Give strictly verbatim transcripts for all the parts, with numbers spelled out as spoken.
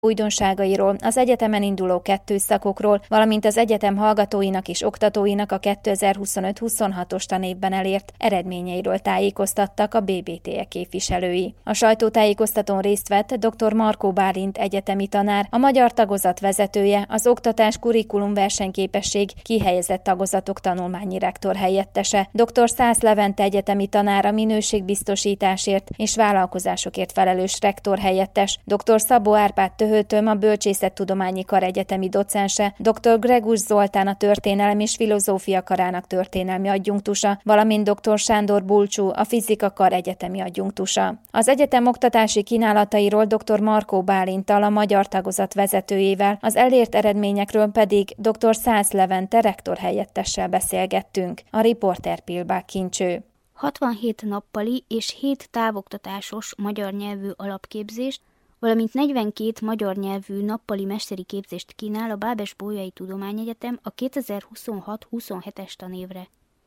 újdonságairól, az egyetemen induló kettős szakokról, valamint az egyetem hallgatóinak és oktatóinak a kétezer-huszonöt-huszonhatos tanévben elért eredményeiről tájékoztattak a bé bé té e képviselői. A sajtótájékoztatón részt vett dr. Markó Bálint egyetemi tanár, a magyar tagozat vezetője, az oktatás kurikulum versenyképesség kihelyezett tagozatok tanulmányi rektor helyettese, dr. Szász Levente egyetemi tanár, a minőségbiztosításért és vállalkozásokért felelős rektor helyettes, dr. Szabó Árpád Töhötöm, a Bölcsészettudományi Kar egyetemi docense, dr. Gregus Zoltán, a Történelem és Filozófia Karának történelmi adjunktusa, valamint dr. Sándor Bulcsú, a Fizika Kar egyetemi adjunktusa. Az egyetem oktatási kínálatairól dr. Markó Bálinttal, a magyar tagozat vezetőjével, az elért eredményekről pedig dr. Szász Levente rektor helyettessel beszélgettünk. A riporter Pilbák Kincső. hatvanhét nappali és hét távoktatásos magyar nyelvű alapképzést, valamint negyvenkét magyar nyelvű nappali mesteri képzést kínál a Bábes-Bolyai Tudományegyetem a kétezer-huszonhat-huszonhetes tanévre.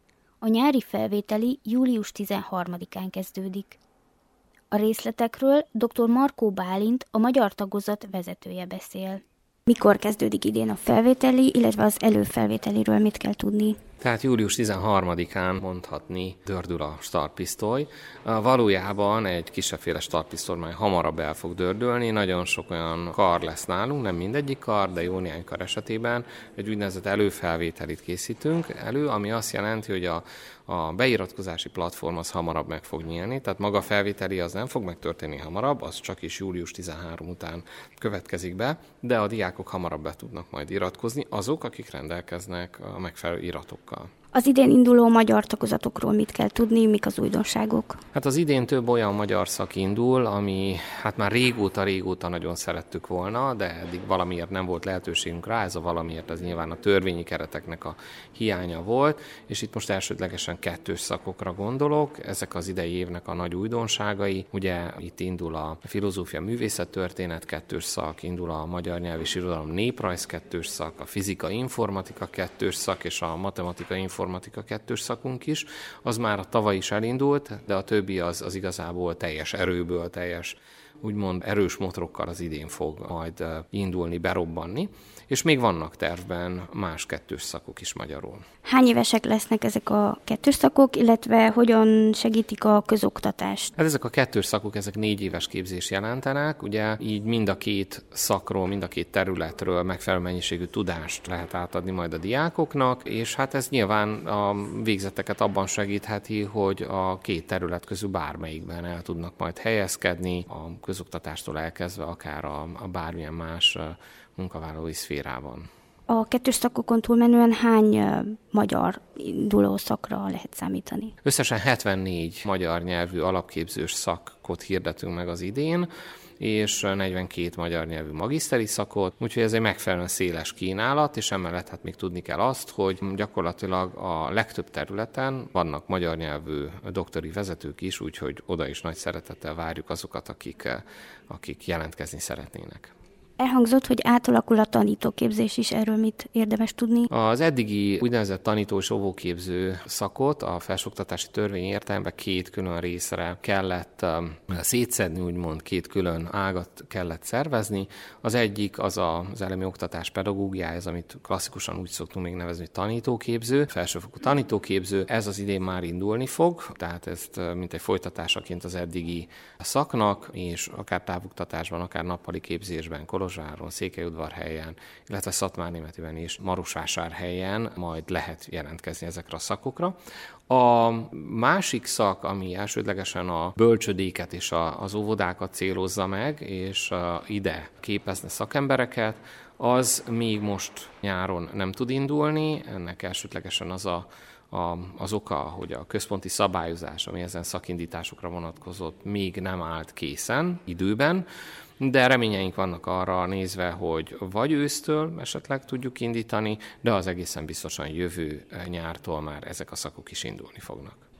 A nyári felvételi július tizenharmadikán kezdődik. A részletekről dr. Markó Bálint, a magyar tagozat vezetője beszél. Mikor kezdődik idén a felvételi, illetve az előfelvételiről mit kell tudni? Tehát július tizenharmadikán mondhatni dördül a startpisztoly. Valójában egy kisebbféle startpisztoly már hamarabb el fog dördülni, nagyon sok olyan kar lesz nálunk, nem mindegyik kar, de jó néhány kar esetében egy úgynevezett előfelvételit készítünk elő, ami azt jelenti, hogy a, a beiratkozási platform az hamarabb meg fog nyílni, tehát maga a felvételi az nem fog megtörténni hamarabb, az csak is július tizenharmadika után következik be, de a diákok hamarabb be tudnak majd iratkozni, azok, akik rendelkeznek a megfelelő iratokkal. Az idén induló magyar tagozatokról mit kell tudni, mik az újdonságok? Hát az idén több olyan magyar szak indul, ami hát már régóta-régóta nagyon szerettük volna, de eddig valamiért nem volt lehetőségünk rá, ez a valamiért az nyilván a törvényi kereteknek a hiánya volt, és itt most elsődlegesen kettős szakokra gondolok, ezek az idei évnek a nagy újdonságai, ugye itt indul a filozófia művészettörténet kettős szak, indul a magyar nyelv és irodalom néprajz kettős szak, a fizika informatika kettős szak és a matematika informatika informatika kettős szakunk is, az már a tavaly is elindult, de a többi az, az igazából teljes erőből, teljes úgymond erős motorokkal az idén fog majd indulni, berobbanni, és még vannak tervben más kettős szakok is magyarul. Hány évesek lesznek ezek a kettős szakok, illetve hogyan segítik a közoktatást? Hát ezek a kettős szakok, ezek négy éves képzést jelentenek, ugye így mind a két szakról, mind a két területről megfelelő mennyiségű tudást lehet átadni majd a diákoknak, és hát ez nyilván a végzetteket abban segítheti, hogy a két terület közül bármelyikben el tudnak majd helyezkedni, a közoktatástól elkezdve akár a, a bármilyen más munkavállalói szférában. A kettős szakokon túlmenően hány magyar induló szakra lehet számítani? Összesen hetvennégy magyar nyelvű alapképzős szakot hirdetünk meg az idén, és negyvenkét magyar nyelvű magiszteri szakot, úgyhogy ez egy megfelelően széles kínálat, és emellett hát még tudni kell azt, hogy gyakorlatilag a legtöbb területen vannak magyar nyelvű doktori vezetők is, úgyhogy oda is nagy szeretettel várjuk azokat, akik, akik jelentkezni szeretnének. Elhangzott, hogy átalakul a tanítóképzés is, erről mit érdemes tudni? Az eddigi úgynevezett tanító- és óvóképző szakot a felsőoktatási törvény értelemben két külön részre kellett szétszedni, úgymond két külön ágat kellett szervezni. Az egyik az az elemi oktatás pedagógiája, ez amit klasszikusan úgy szoktunk még nevezni, tanítóképző, felsőfokú tanítóképző. Ez az idén már indulni fog, tehát ezt mint egy folytatásaként az eddigi szaknak, és akár távoktatásban, akár nappali képzésben, Kolozsváron, Székelyudvarhelyen, illetve Szatmárnémetiben és Marosvásárhelyen majd lehet jelentkezni ezekre a szakokra. A másik szak, ami elsődlegesen a bölcsödéket és a, az óvodákat célozza meg, és ide képezne szakembereket, az még most nyáron nem tud indulni, ennek elsődlegesen az a A, az oka, hogy a központi szabályozás, ami ezen szakindításokra vonatkozott, még nem állt készen időben, de reményeink vannak arra nézve, hogy vagy ősztől esetleg tudjuk indítani, de az egészen biztosan jövő nyártól már ezek a szakok is indulni fognak.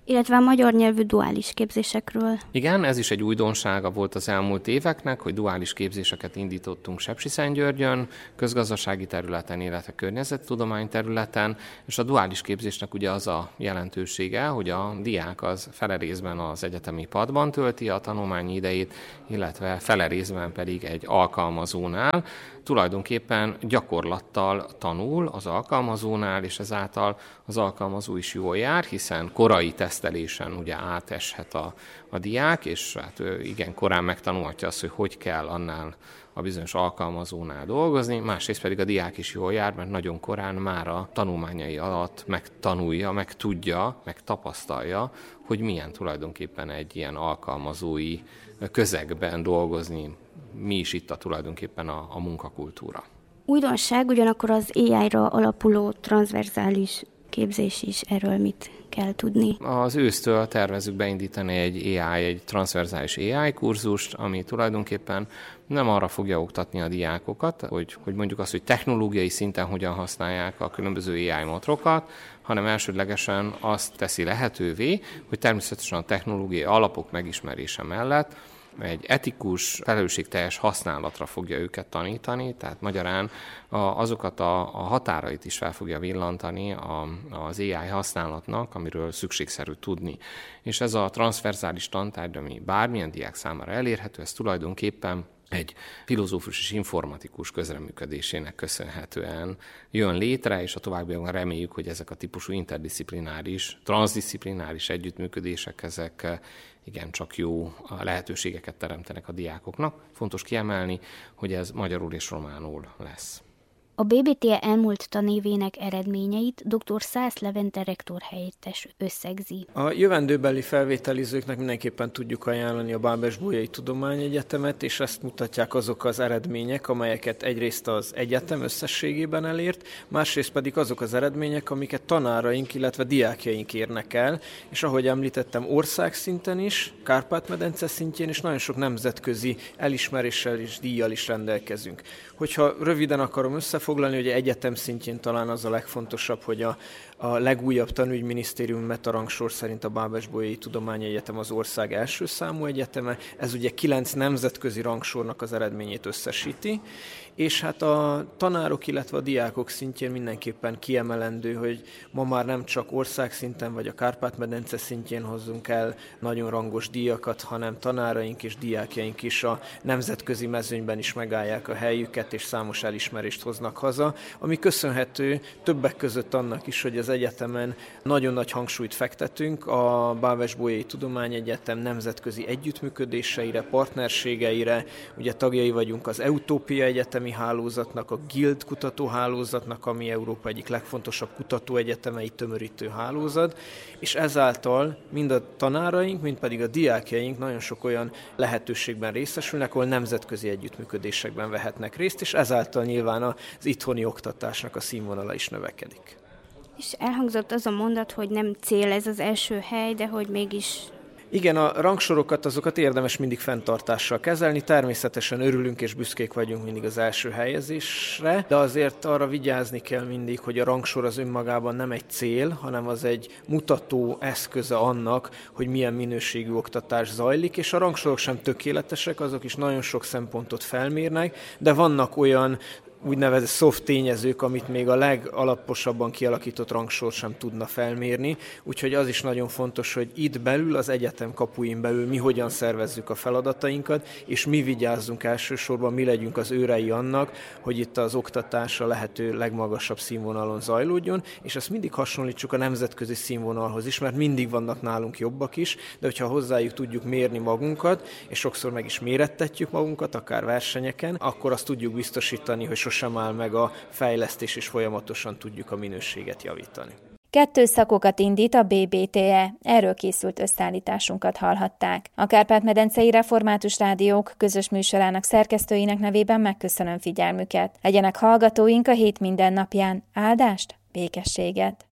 Illetve a magyar nyelvű duális képzésekről. Igen, ez is egy újdonsága volt az elmúlt éveknek, hogy duális képzéseket indítottunk Sepsiszentgyörgyön, közgazdasági területen, illetve környezettudomány területen, és a duális képzésnek ugye az a jelentősége, hogy a diák az fele részben az egyetemi padban tölti a tanulmányi idejét, illetve fele részben pedig egy alkalmazónál, tulajdonképpen gyakorlattal tanul az alkalmazónál, és ezáltal az alkalmazó is jól jár, hiszen korai tesztelésen ugye áteshet a, a diák, és hát igen, korán megtanulhatja azt, hogy hogy kell annál a bizonyos alkalmazónál dolgozni, másrészt pedig a diák is jól jár, mert nagyon korán már a tanulmányai alatt megtanulja, meg tudja, meg tapasztalja, hogy milyen tulajdonképpen egy ilyen alkalmazói közegben dolgozni, mi is itt a tulajdonképpen a, a munkakultúra. Újdonság ugyanakkor az á í-ra alapuló transzverzális képzés is, erről mit kell tudni? Az ősztől tervezzük beindítani egy á í, egy transzverzális á í kurzust, ami tulajdonképpen nem arra fogja oktatni a diákokat, hogy, hogy mondjuk azt, hogy technológiai szinten hogyan használják a különböző á í motrokat, hanem elsődlegesen azt teszi lehetővé, hogy természetesen a technológiai alapok megismerése mellett egy etikus, felelősségteljes használatra fogja őket tanítani, tehát magyarán a, azokat a, a határait is fel fogja villantani a, az á í használatnak, amiről szükségszerű tudni. És ez a transzverzális tantárgy, ami bármilyen diák számára elérhető, ez tulajdonképpen egy filozófus és informatikus közreműködésének köszönhetően jön létre, és a továbbiakban reméljük, hogy ezek a típusú interdisziplináris, transzdisziplináris együttműködések, ezek igen, csak jó lehetőségeket teremtenek a diákoknak. Fontos kiemelni, hogy ez magyarul és románul lesz. A bé bé té elmúlt tanévének eredményeit dr. Szász Levente rektor helyettes összegzi. A jövendőbeli felvételizőknek mindenképpen tudjuk ajánlani a Bábes-Bolyai Tudományegyetemet, és ezt mutatják azok az eredmények, amelyeket egyrészt az egyetem összességében elért, másrészt pedig azok az eredmények, amiket tanáraink, illetve diákjaink érnek el, és ahogy említettem, országszinten is, Kárpát-medence szintjén is nagyon sok nemzetközi elismeréssel és díjjal is rendelkezünk. Hogyha röviden akarom összefoglalni, hogy egyetem szintjén talán az a legfontosabb, hogy a, a legújabb tanügyminisztérium metarangsor szerint a Bábes-Bolyai Tudományegyetem az ország első számú egyeteme. Ez ugye kilenc nemzetközi rangsornak az eredményét összesíti, és hát a tanárok, illetve a diákok szintjén mindenképpen kiemelendő, hogy ma már nem csak országszinten vagy a Kárpát-medence szintjén hozzunk el nagyon rangos díjakat, hanem tanáraink és diákjaink is a nemzetközi mezőnyben is megállják a helyüket, és számos elismerést hoznak haza, ami köszönhető többek között annak is, hogy az egyetemen nagyon nagy hangsúlyt fektetünk a Bábes-Bolyai Tudományegyetem nemzetközi együttműködéseire, partnerségeire. Ugye tagjai vagyunk az Eutópia Egyetemi hálózatnak, a Guild kutatóhálózatnak, ami Európa egyik legfontosabb kutatóegyetemei tömörítő hálózat, és ezáltal mind a tanáraink, mind pedig a diákjaink nagyon sok olyan lehetőségben részesülnek, ahol nemzetközi együttműködésekben vehetnek részt, és ezáltal nyilván az itthoni oktatásnak a színvonala is növekedik. És elhangzott az a mondat, hogy nem cél ez az első hely, de hogy mégis... Igen, a rangsorokat, azokat érdemes mindig fenntartással kezelni, természetesen örülünk és büszkék vagyunk mindig az első helyezésre, de azért arra vigyázni kell mindig, hogy a rangsor az önmagában nem egy cél, hanem az egy mutató eszköze annak, hogy milyen minőségű oktatás zajlik, és a rangsorok sem tökéletesek, azok is nagyon sok szempontot felmérnek, de vannak olyan úgynevezett soft tényezők, amit még a legalaposabban kialakított rangsor sem tudna felmérni, úgyhogy az is nagyon fontos, hogy itt belül, az egyetem kapuin belül mi hogyan szervezzük a feladatainkat, és mi vigyázzunk elsősorban, mi legyünk az őrei annak, hogy itt az oktatás a lehető legmagasabb színvonalon zajlódjon, és ezt mindig hasonlítsuk a nemzetközi színvonalhoz is, mert mindig vannak nálunk jobbak is, de hogyha hozzájuk tudjuk mérni magunkat, és sokszor meg is mérettetjük magunkat, akár versenyeken, akkor azt tudjuk biztosítani, hogy sem áll meg a fejlesztés, és folyamatosan tudjuk a minőséget javítani. Kettő szakokat indít a bé bé té e, erről készült összeállításunkat hallhatták. A Kárpát-medencei Református Rádiók közös műsorának szerkesztőinek nevében megköszönöm figyelmüket. Legyenek hallgatóink a hét minden napján. Áldást, békességet!